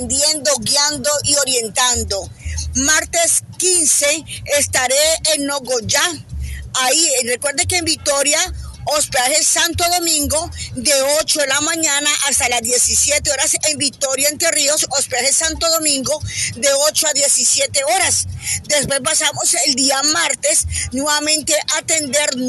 guiando y orientando. Martes 15 estaré en Nogoyá. Ahí, recuerde que en Victoria, hospedaje Santo Domingo, de 8 de la mañana hasta las 17 horas en Victoria, Entre Ríos, hospedaje Santo Domingo, de 8 a 17 horas. Después pasamos el día martes nuevamente a atender